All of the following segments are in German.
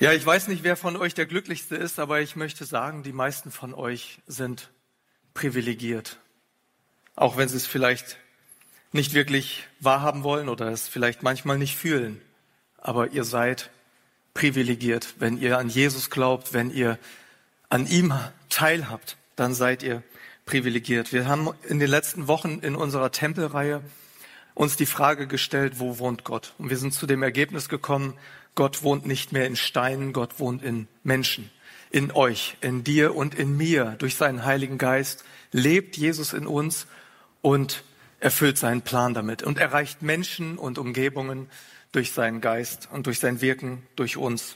Ja, ich weiß nicht, wer von euch der Glücklichste ist, aber ich möchte sagen, die meisten von euch sind privilegiert. Auch wenn sie es vielleicht nicht wirklich wahrhaben wollen oder es vielleicht manchmal nicht fühlen. Aber ihr seid privilegiert. Wenn ihr an Jesus glaubt, wenn ihr an ihm teilhabt, dann seid ihr privilegiert. Wir haben in den letzten Wochen in unserer Tempelreihe uns die Frage gestellt, wo wohnt Gott? Und wir sind zu dem Ergebnis gekommen, Gott wohnt nicht mehr in Steinen, Gott wohnt in Menschen, in euch, in dir und in mir. Durch seinen Heiligen Geist lebt Jesus in uns und erfüllt seinen Plan damit und erreicht Menschen und Umgebungen durch seinen Geist und durch sein Wirken durch uns.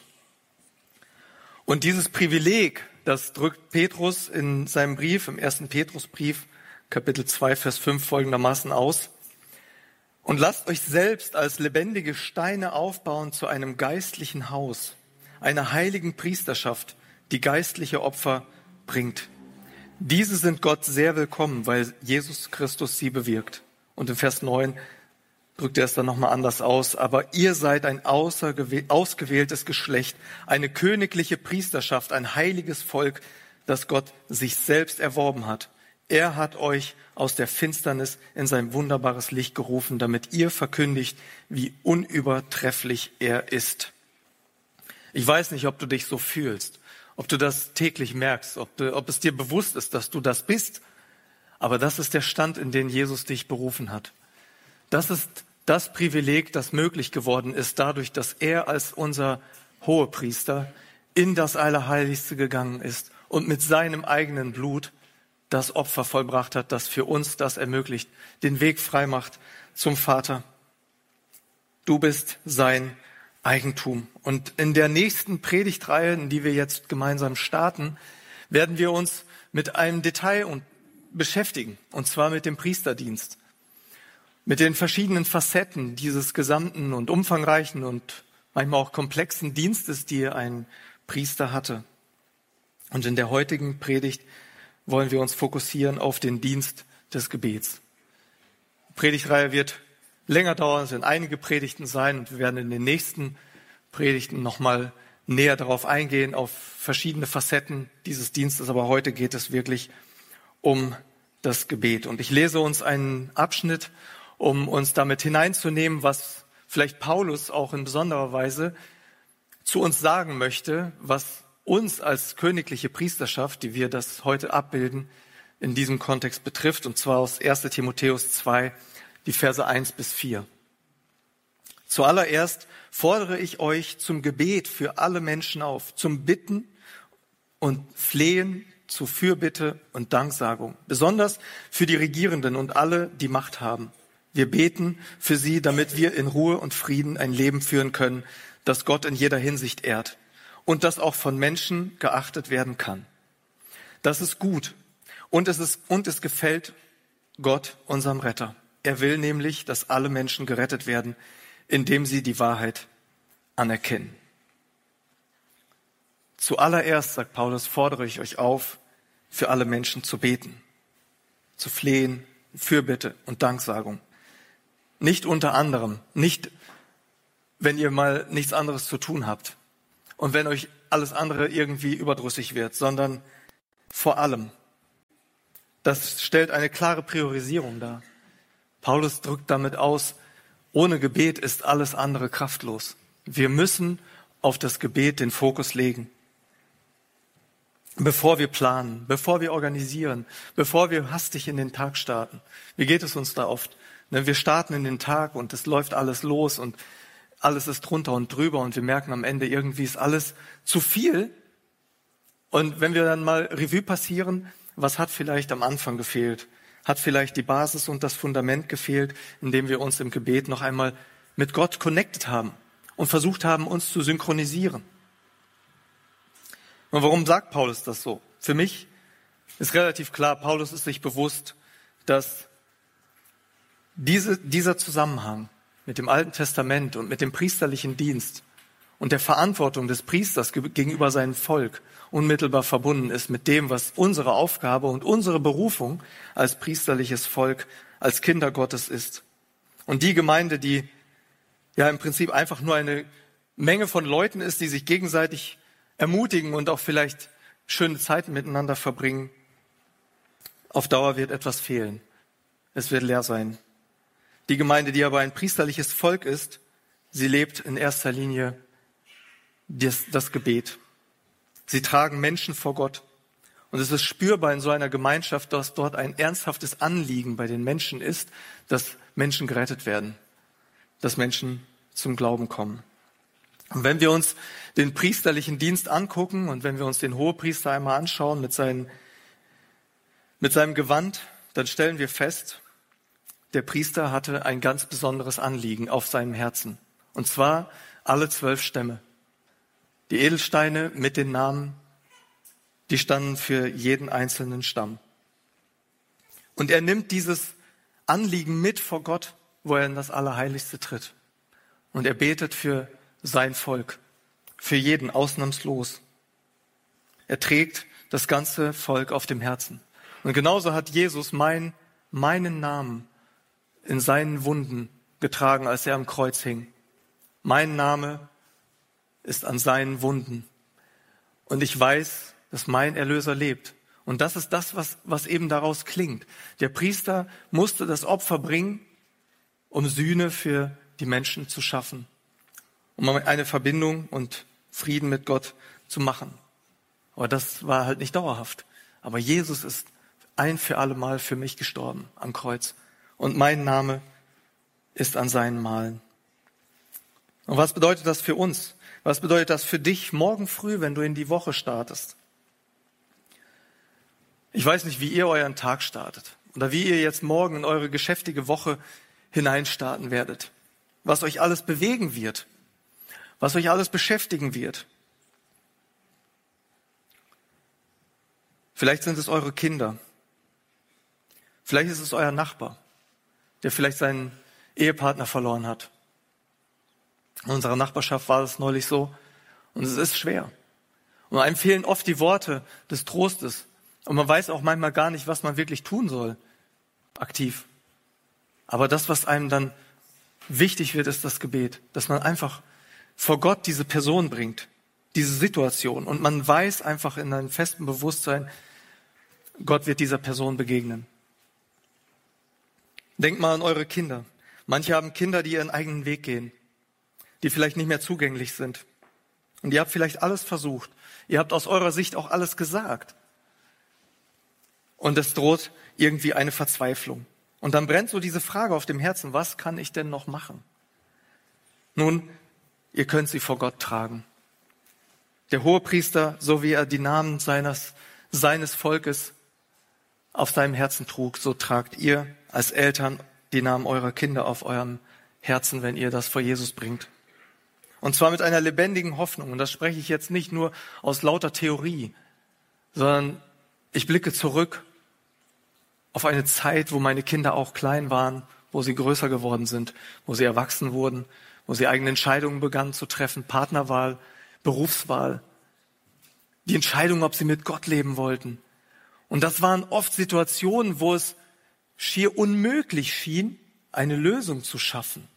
Und dieses Privileg, das drückt Petrus in seinem Brief, im 1. Petrusbrief, Kapitel 2, Vers 5 folgendermaßen aus. Und lasst euch selbst als lebendige Steine aufbauen zu einem geistlichen Haus, einer heiligen Priesterschaft, die geistliche Opfer bringt. Diese sind Gott sehr willkommen, weil Jesus Christus sie bewirkt. Und in Vers 9 drückt er es dann nochmal anders aus. Aber ihr seid ein ausgewähltes Geschlecht, eine königliche Priesterschaft, ein heiliges Volk, das Gott sich selbst erworben hat. Er hat euch aus der Finsternis in sein wunderbares Licht gerufen, damit ihr verkündigt, wie unübertrefflich er ist. Ich weiß nicht, ob du dich so fühlst, ob du das täglich merkst, ob es dir bewusst ist, dass du das bist. Aber das ist der Stand, in den Jesus dich berufen hat. Das ist das Privileg, das möglich geworden ist, dadurch, dass er als unser Hohepriester in das Allerheiligste gegangen ist und mit seinem eigenen Blut das Opfer vollbracht hat, das für uns das ermöglicht, den Weg frei macht zum Vater. Du bist sein Eigentum. Und in der nächsten Predigtreihe, in die wir jetzt gemeinsam starten, werden wir uns mit einem Detail beschäftigen, und zwar mit dem Priesterdienst, mit den verschiedenen Facetten dieses gesamten und umfangreichen und manchmal auch komplexen Dienstes, die ein Priester hatte. Und in der heutigen Predigt wollen wir uns fokussieren auf den Dienst des Gebets. Die Predigtreihe wird länger dauern, es werden einige Predigten sein und wir werden in den nächsten Predigten nochmal näher darauf eingehen, auf verschiedene Facetten dieses Dienstes. Aber heute geht es wirklich um das Gebet. Und ich lese uns einen Abschnitt, um uns damit hineinzunehmen, was vielleicht Paulus auch in besonderer Weise zu uns sagen möchte, was uns als königliche Priesterschaft, die wir das heute abbilden, in diesem Kontext betrifft, und zwar aus 1. Timotheus 2, die Verse 1 bis 4. Zuallererst fordere ich euch zum Gebet für alle Menschen auf, zum Bitten und Flehen, zu Fürbitte und Danksagung, besonders für die Regierenden und alle, die Macht haben. Wir beten für sie, damit wir in Ruhe und Frieden ein Leben führen können, das Gott in jeder Hinsicht ehrt und das auch von Menschen geachtet werden kann. Das ist gut und es gefällt Gott, unserem Retter. Er will nämlich, dass alle Menschen gerettet werden, indem sie die Wahrheit anerkennen. Zuallererst, sagt Paulus, fordere ich euch auf, für alle Menschen zu beten, zu flehen, Fürbitte und Danksagung. Nicht unter anderem, nicht wenn ihr mal nichts anderes zu tun habt und wenn euch alles andere irgendwie überdrüssig wird, sondern vor allem. Das stellt eine klare Priorisierung dar. Paulus drückt damit aus, ohne Gebet ist alles andere kraftlos. Wir müssen auf das Gebet den Fokus legen. Bevor wir planen, bevor wir organisieren, bevor wir hastig in den Tag starten. Wie geht es uns da oft? Wir starten in den Tag und es läuft alles los und alles ist drunter und drüber und wir merken am Ende, irgendwie ist alles zu viel. Und wenn wir dann mal Revue passieren, was hat vielleicht am Anfang gefehlt? Hat vielleicht die Basis und das Fundament gefehlt, indem wir uns im Gebet noch einmal mit Gott connected haben und versucht haben, uns zu synchronisieren? Und warum sagt Paulus das so? Für mich ist relativ klar, Paulus ist sich bewusst, dass dieser Zusammenhang mit dem Alten Testament und mit dem priesterlichen Dienst und der Verantwortung des Priesters gegenüber seinem Volk unmittelbar verbunden ist mit dem, was unsere Aufgabe und unsere Berufung als priesterliches Volk, als Kinder Gottes ist. Und die Gemeinde, die ja im Prinzip einfach nur eine Menge von Leuten ist, die sich gegenseitig ermutigen und auch vielleicht schöne Zeiten miteinander verbringen, auf Dauer wird etwas fehlen. Es wird leer sein. Die Gemeinde, die aber ein priesterliches Volk ist, sie lebt in erster Linie das Gebet. Sie tragen Menschen vor Gott. Und es ist spürbar in so einer Gemeinschaft, dass dort ein ernsthaftes Anliegen bei den Menschen ist, dass Menschen gerettet werden, dass Menschen zum Glauben kommen. Und wenn wir uns den priesterlichen Dienst angucken und wenn wir uns den Hohepriester einmal anschauen mit seinem Gewand, dann stellen wir fest, der Priester hatte ein ganz besonderes Anliegen auf seinem Herzen. Und zwar alle 12 Stämme. Die Edelsteine mit den Namen, die standen für jeden einzelnen Stamm. Und er nimmt dieses Anliegen mit vor Gott, wo er in das Allerheiligste tritt. Und er betet für sein Volk, für jeden ausnahmslos. Er trägt das ganze Volk auf dem Herzen. Und genauso hat Jesus meinen Namen in seinen Wunden getragen, als er am Kreuz hing. Mein Name ist an seinen Wunden. Und ich weiß, dass mein Erlöser lebt. Und das ist das, was eben daraus klingt. Der Priester musste das Opfer bringen, um Sühne für die Menschen zu schaffen, um eine Verbindung und Frieden mit Gott zu machen. Aber das war halt nicht dauerhaft. Aber Jesus ist ein für alle Mal für mich gestorben am Kreuz. Und mein Name ist an seinen Malen. Und was bedeutet das für uns? Was bedeutet das für dich morgen früh, wenn du in die Woche startest? Ich weiß nicht, wie ihr euren Tag startet oder wie ihr jetzt morgen in eure geschäftige Woche hineinstarten werdet. Was euch alles bewegen wird, was euch alles beschäftigen wird. Vielleicht sind es eure Kinder. Vielleicht ist es euer Nachbar, der vielleicht seinen Ehepartner verloren hat. In unserer Nachbarschaft war es neulich so und es ist schwer. Und einem fehlen oft die Worte des Trostes. Und man weiß auch manchmal gar nicht, was man wirklich tun soll, aktiv. Aber das, was einem dann wichtig wird, ist das Gebet. Dass man einfach vor Gott diese Person bringt, diese Situation. Und man weiß einfach in einem festen Bewusstsein, Gott wird dieser Person begegnen. Denkt mal an eure Kinder. Manche haben Kinder, die ihren eigenen Weg gehen, die vielleicht nicht mehr zugänglich sind. Und ihr habt vielleicht alles versucht. Ihr habt aus eurer Sicht auch alles gesagt. Und es droht irgendwie eine Verzweiflung. Und dann brennt so diese Frage auf dem Herzen, was kann ich denn noch machen? Nun, ihr könnt sie vor Gott tragen. Der Hohepriester, so wie er die Namen seines Volkes auf seinem Herzen trug, so tragt ihr als Eltern die Namen eurer Kinder auf eurem Herzen, wenn ihr das vor Jesus bringt. Und zwar mit einer lebendigen Hoffnung. Und das spreche ich jetzt nicht nur aus lauter Theorie, sondern ich blicke zurück auf eine Zeit, wo meine Kinder auch klein waren, wo sie größer geworden sind, wo sie erwachsen wurden, wo sie eigene Entscheidungen begannen zu treffen, Partnerwahl, Berufswahl, die Entscheidung, ob sie mit Gott leben wollten. Und das waren oft Situationen, wo es schier unmöglich schien, eine Lösung zu schaffen.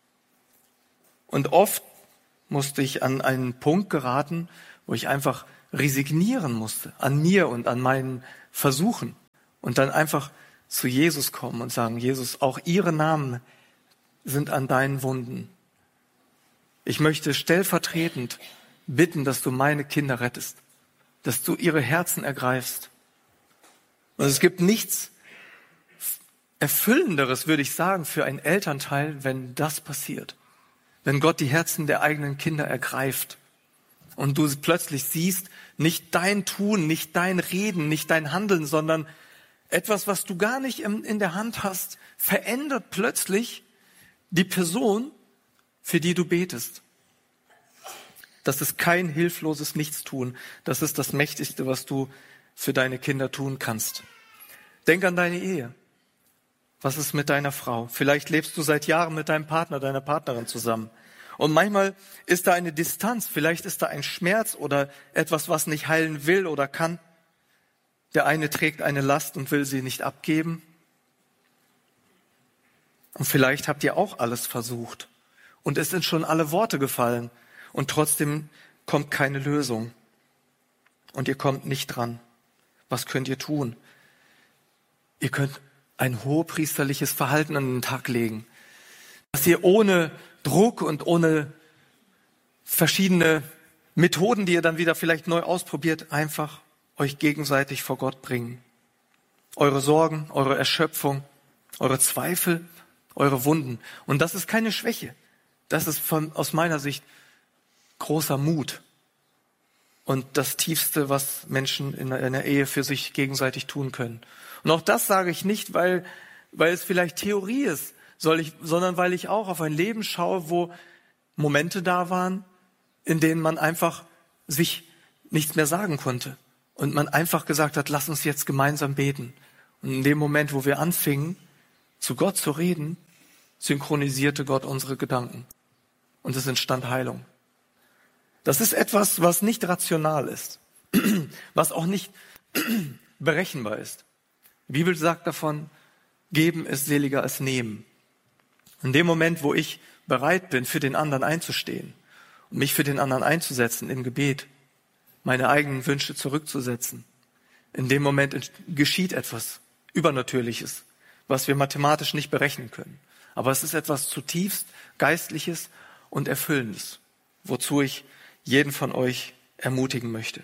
Und oft musste ich an einen Punkt geraten, wo ich einfach resignieren musste, an mir und an meinen Versuchen. Und dann einfach zu Jesus kommen und sagen, Jesus, auch ihre Namen sind an deinen Wunden. Ich möchte stellvertretend bitten, dass du meine Kinder rettest, dass du ihre Herzen ergreifst. Und es gibt nichts Erfüllenderes, würde ich sagen, für einen Elternteil, wenn das passiert. Wenn Gott die Herzen der eigenen Kinder ergreift und du plötzlich siehst, nicht dein Tun, nicht dein Reden, nicht dein Handeln, sondern etwas, was du gar nicht in der Hand hast, verändert plötzlich die Person, für die du betest. Das ist kein hilfloses Nichtstun. Das ist das Mächtigste, was du für deine Kinder tun kannst. Denk an deine Ehe. Was ist mit deiner Frau? Vielleicht lebst du seit Jahren mit deinem Partner, deiner Partnerin zusammen. Und manchmal ist da eine Distanz, vielleicht ist da ein Schmerz oder etwas, was nicht heilen will oder kann. Der eine trägt eine Last und will sie nicht abgeben. Und vielleicht habt ihr auch alles versucht. Und es sind schon alle Worte gefallen. und trotzdem kommt keine Lösung. Und ihr kommt nicht dran. Was könnt ihr tun? Ihr könnt ein hohepriesterliches Verhalten an den Tag legen, dass ihr ohne Druck und ohne verschiedene Methoden, die ihr dann wieder vielleicht neu ausprobiert, einfach euch gegenseitig vor Gott bringen. Eure Sorgen, eure Erschöpfung, eure Zweifel, eure Wunden. Und das ist keine Schwäche. Das ist aus meiner Sicht großer Mut. Und das Tiefste, was Menschen in einer Ehe für sich gegenseitig tun können. Und auch das sage ich nicht, weil es vielleicht Theorie ist, sondern weil ich auch auf ein Leben schaue, wo Momente da waren, in denen man einfach sich nichts mehr sagen konnte. Und man einfach gesagt hat, lass uns jetzt gemeinsam beten. Und in dem Moment, wo wir anfingen, zu Gott zu reden, synchronisierte Gott unsere Gedanken. Und es entstand Heilung. Das ist etwas, was nicht rational ist, was auch nicht berechenbar ist. Die Bibel sagt davon, geben ist seliger als nehmen. In dem Moment, wo ich bereit bin, für den anderen einzustehen und mich für den anderen einzusetzen im Gebet, meine eigenen Wünsche zurückzusetzen, in dem Moment geschieht etwas Übernatürliches, was wir mathematisch nicht berechnen können. Aber es ist etwas zutiefst Geistliches und Erfüllendes, wozu ich jeden von euch ermutigen möchte.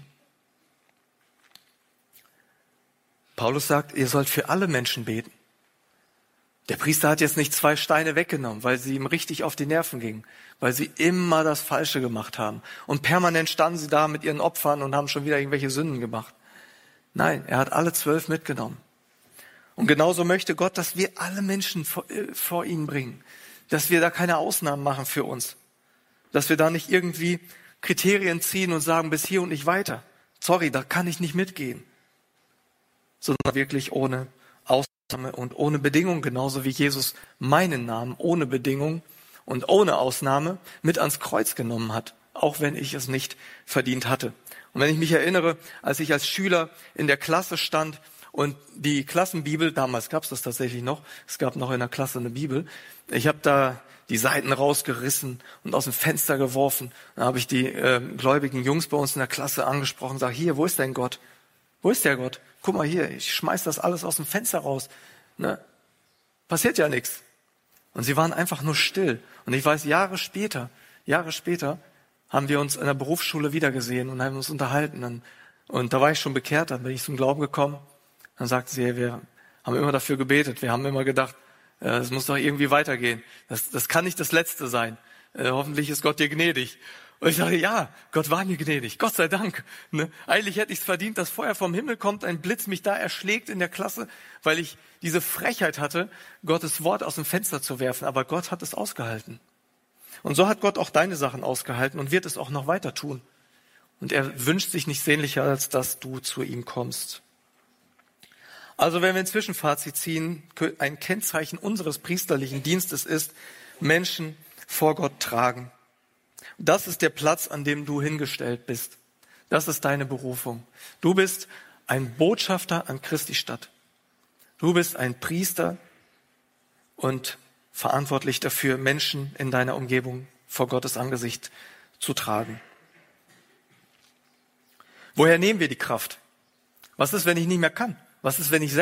Paulus sagt, ihr sollt für alle Menschen beten. Der Priester hat jetzt nicht 2 Steine weggenommen, weil sie ihm richtig auf die Nerven gingen, weil sie immer das Falsche gemacht haben. Und permanent standen sie da mit ihren Opfern und haben schon wieder irgendwelche Sünden gemacht. Nein, er hat alle 12 mitgenommen. Und genauso möchte Gott, dass wir alle Menschen vor ihn bringen. Dass wir da keine Ausnahmen machen für uns. Dass wir da nicht irgendwie Kriterien ziehen und sagen, bis hier und nicht weiter. Sorry, da kann ich nicht mitgehen. Sondern wirklich ohne Ausnahme und ohne Bedingung, genauso wie Jesus meinen Namen ohne Bedingung und ohne Ausnahme mit ans Kreuz genommen hat, auch wenn ich es nicht verdient hatte. Und wenn ich mich erinnere, als ich als Schüler in der Klasse stand und die Klassenbibel, damals gab es das tatsächlich noch, es gab noch in der Klasse eine Bibel, ich habe da die Seiten rausgerissen und aus dem Fenster geworfen. Dann habe ich die gläubigen Jungs bei uns in der Klasse angesprochen, sage, hier, wo ist dein Gott? Wo ist der Gott? Guck mal hier, ich schmeiß das alles aus dem Fenster raus. Ne? Passiert ja nichts. Und sie waren einfach nur still. Und ich weiß, Jahre später haben wir uns in der Berufsschule wiedergesehen und haben uns unterhalten. Und da war ich schon bekehrt, dann bin ich zum Glauben gekommen. Dann sagte sie, hey, wir haben immer dafür gebetet. Wir haben immer gedacht, es muss doch irgendwie weitergehen. Das kann nicht das Letzte sein. Hoffentlich ist Gott dir gnädig. Und ich dachte, ja, Gott war mir gnädig. Gott sei Dank. Ne? Eigentlich hätte ich es verdient, dass Feuer vom Himmel kommt, ein Blitz mich da erschlägt in der Klasse, weil ich diese Frechheit hatte, Gottes Wort aus dem Fenster zu werfen. Aber Gott hat es ausgehalten. Und so hat Gott auch deine Sachen ausgehalten und wird es auch noch weiter tun. Und er wünscht sich nicht sehnlicher, als dass du zu ihm kommst. Also wenn wir ein Zwischenfazit ziehen, ein Kennzeichen unseres priesterlichen Dienstes ist, Menschen vor Gott tragen. Das ist der Platz, an dem du hingestellt bist. Das ist deine Berufung. Du bist ein Botschafter an Christi Stadt. Du bist ein Priester und verantwortlich dafür, Menschen in deiner Umgebung vor Gottes Angesicht zu tragen. Woher nehmen wir die Kraft? Was ist, wenn ich nicht mehr kann? Was ist, wenn ich